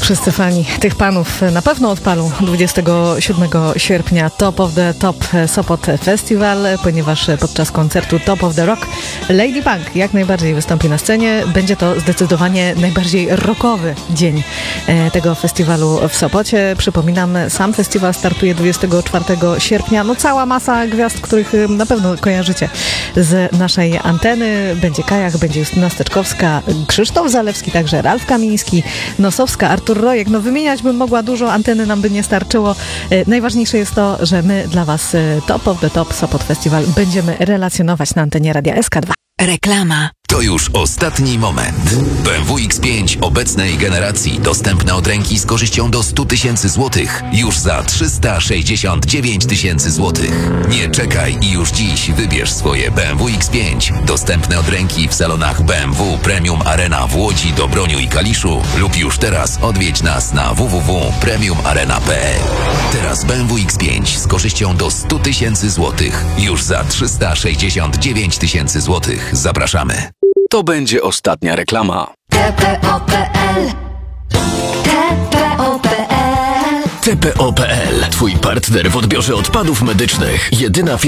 Wszyscy fani tych panów na pewno odpalą 27 sierpnia Top of the Top Sopot Festival, ponieważ podczas koncertu Top of the Rock Lady Punk jak najbardziej wystąpi na scenie. Będzie to zdecydowanie najbardziej rockowy dzień tego festiwalu w Sopocie. Przypominam, sam festiwal startuje 24 sierpnia. No cała masa gwiazd, których na pewno kojarzycie z naszej anteny. Będzie Kajach, będzie Justyna Steczkowska, Krzysztof Zalewski, także Ralf Kamiński, Nosowska, Artur Rojek. No wymieniać bym mogła dużo, anteny nam by nie starczyło. Najważniejsze jest to, że my dla Was Top of the Top Sopot Festival będziemy relacjonować na antenie Radia SK2. Reklama. To już ostatni moment. BMW X5 obecnej generacji dostępne od ręki z korzyścią do 100 tysięcy złotych już za 369 tysięcy złotych. Nie czekaj i już dziś wybierz swoje BMW X5 dostępne od ręki w salonach BMW Premium Arena w Łodzi, Dobroniu i Kaliszu lub już teraz odwiedź nas na www.premiumarena.pl. Teraz BMW X5 z korzyścią do 100 tysięcy złotych już za 369 tysięcy złotych. Zapraszamy. To będzie ostatnia reklama. TPO.pl TPO.pl TPO.pl. Twój partner w odbiorze odpadów medycznych. Jedyna